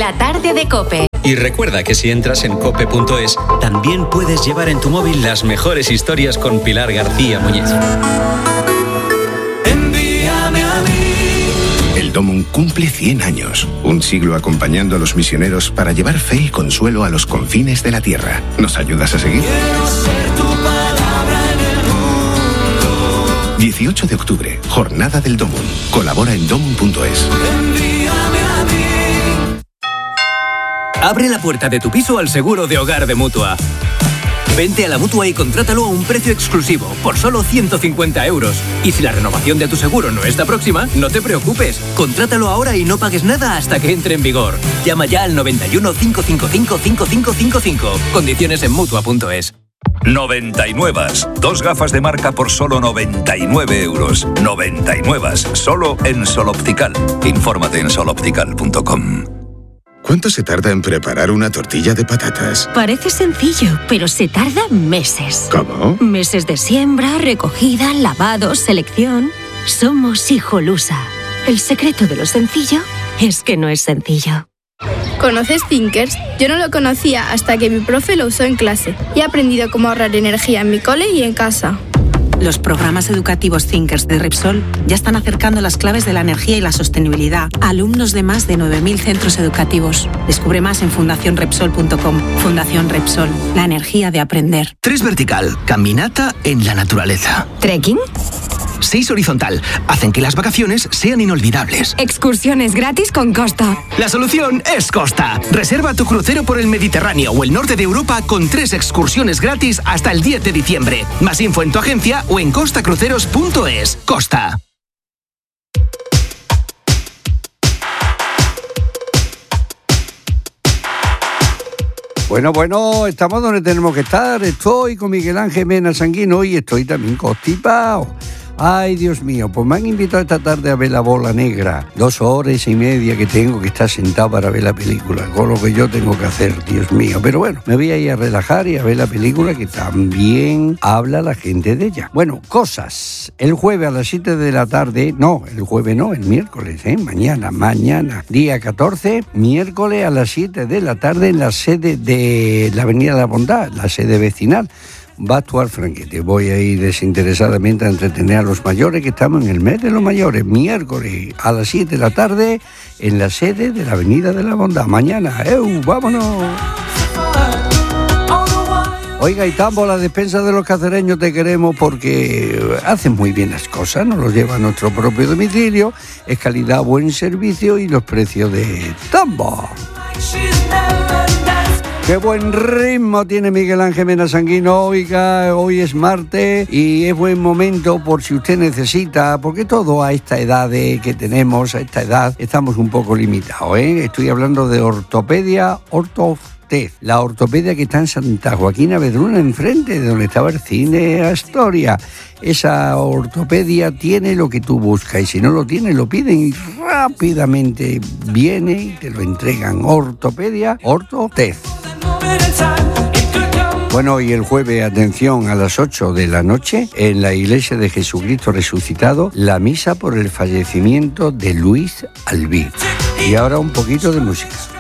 La tarde de COPE. Y recuerda que si entras en cope.es, también puedes llevar en tu móvil las mejores historias con Pilar García Muñiz. Envíame a mí. El Domum cumple 100 años, un siglo acompañando a los misioneros para llevar fe y consuelo a los confines de la tierra. ¿Nos ayudas a seguir? Quiero ser tu palabra en el mundo. 18 de octubre, Jornada del Domum. Colabora en domum.es. Envíame a mí. Abre la puerta de tu piso al seguro de hogar de Mutua. Vente a la Mutua y contrátalo a un precio exclusivo, por solo 150 euros. Y si la renovación de tu seguro no está próxima, no te preocupes. Contrátalo ahora y no pagues nada hasta que entre en vigor. Llama ya al 91 555 5555. Condiciones en Mutua.es. 99. 2 gafas de marca por solo 99 euros. 99. Solo en Sol Optical. Infórmate en soloptical.com. ¿Cuánto se tarda en preparar una tortilla de patatas? Parece sencillo, pero se tarda meses. ¿Cómo? Meses de siembra, recogida, lavado, selección. Somos Hijolusa. El secreto de lo sencillo es que no es sencillo. ¿Conoces Thinkers? Yo no lo conocía hasta que mi profe lo usó en clase y he aprendido cómo ahorrar energía en mi cole y en casa. Los programas educativos Thinkers de Repsol ya están acercando las claves de la energía y la sostenibilidad a alumnos de más de 9.000 centros educativos. Descubre más en fundacionrepsol.com. Fundación Repsol, la energía de aprender. 3 vertical, caminata en la naturaleza. ¿Trekking? 6 horizontal, hacen que las vacaciones sean inolvidables. Excursiones gratis con Costa. La solución es Costa. Reserva tu crucero por el Mediterráneo o el norte de Europa con 3 excursiones gratis hasta el 10 de diciembre. Más info en tu agencia o en costacruceros.es. Costa. Bueno, estamos donde tenemos que estar. Estoy con Miguel Ángel Mena Sanguino y estoy también constipado. Ay, Dios mío, pues me han invitado esta tarde a ver La Bola Negra. 2 horas y media que tengo que estar sentado para ver la película, con lo que yo tengo que hacer, Dios mío. Pero bueno, me voy a ir a relajar y a ver la película que también habla la gente de ella. Bueno, cosas. El jueves a las 7 de la tarde, no, el jueves no, el miércoles, mañana, día 14, miércoles a las 7 de la tarde en la sede de la Avenida de la Bondad, la sede vecinal. Va a actuar Franquete. Voy a ir desinteresadamente a entretener a los mayores, que estamos en el mes de los mayores, miércoles a las 7 de la tarde en la sede de la Avenida de la Bondad. Mañana, ¡vámonos! Oiga, y tambo, la despensa de los cacereños te queremos porque hacen muy bien las cosas, nos los lleva a nuestro propio domicilio, es calidad, buen servicio y los precios de tambo. Qué buen ritmo tiene Miguel Ángel Mena Sanguino. Oiga, hoy es martes y es buen momento por si usted necesita, porque todo a esta edad que tenemos, a esta edad, estamos un poco limitados, ¿eh? Estoy hablando de ortopedia, Ortotez, la ortopedia que está en Santa Joaquina Vedruna, enfrente de donde estaba el cine Astoria. Esa ortopedia tiene lo que tú buscas y si no lo tiene, lo piden y rápidamente viene y te lo entregan. Ortopedia, Ortotez. Bueno, y el jueves, atención, a las 8 de la noche, en la Iglesia de Jesucristo Resucitado, la misa por el fallecimiento de Luis Albí. Y ahora un poquito de música.